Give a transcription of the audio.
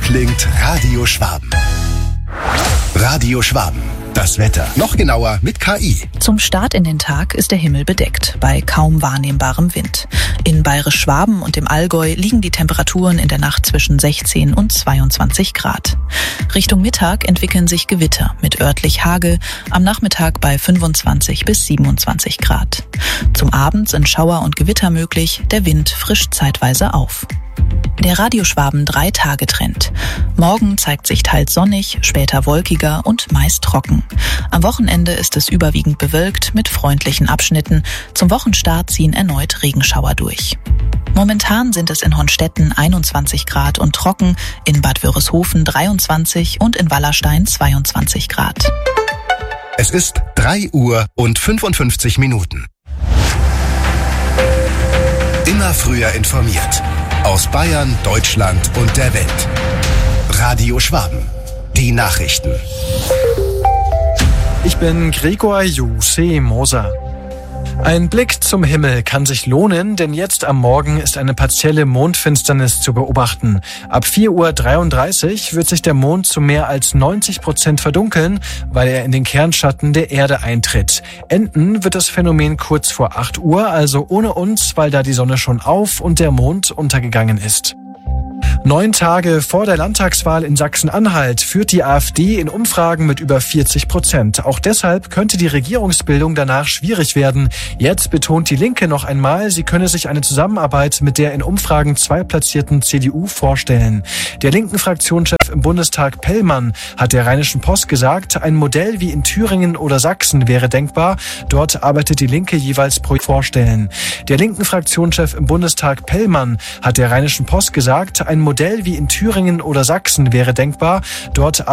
klingt Radio Schwaben. Radio Schwaben. Das Wetter. Noch genauer mit KI. Zum Start in den Tag ist der Himmel bedeckt, bei kaum wahrnehmbarem Wind. In Bayerisch-Schwaben und im Allgäu liegen die Temperaturen in der Nacht zwischen 16 und 22 Grad. Richtung Mittag entwickeln sich Gewitter mit örtlich Hagel, am Nachmittag bei 25 bis 27 Grad. Zum Abend sind Schauer und Gewitter möglich, der Wind frischt zeitweise auf. Der Radio Schwaben 3-Tage-Trend. Morgen zeigt sich teils sonnig, später wolkiger und meist trocken. Am Wochenende ist es überwiegend bewölkt mit freundlichen Abschnitten. Zum Wochenstart ziehen erneut Regenschauer durch. Momentan sind es in Honstetten 21 Grad und trocken, in Bad Wörishofen 23 und in Wallerstein 22 Grad. Es ist 3 Uhr und 55 Minuten. Immer früher informiert. Aus Bayern, Deutschland und der Welt. Radio Schwaben. Die Nachrichten. Ich bin Gregor Juse Moser. Ein Blick zum Himmel kann sich lohnen, denn jetzt am Morgen ist eine partielle Mondfinsternis zu beobachten. Ab 4:33 Uhr wird sich der Mond zu mehr als 90% verdunkeln, weil er in den Kernschatten der Erde eintritt. Enden wird das Phänomen kurz vor 8 Uhr, also ohne uns, weil da die Sonne schon auf und der Mond untergegangen ist. 9 Tage vor der Landtagswahl in Sachsen-Anhalt führt die AfD in Umfragen mit über 40%. Auch deshalb könnte die Regierungsbildung danach schwierig werden. Jetzt betont die Linke noch einmal, sie könne sich eine Zusammenarbeit mit der in Umfragen zweitplatzierten CDU vorstellen. Der linken Fraktionschef im Bundestag Pellmann hat der Rheinischen Post gesagt, ein Modell wie in Thüringen oder Sachsen wäre denkbar. Dort arbeitet die Linke jeweils pro vorstellen. Der linken Fraktionschef im Bundestag Pellmann hat der Rheinischen Post gesagt, ein Modell wie in Thüringen oder Sachsen wäre denkbar. Dort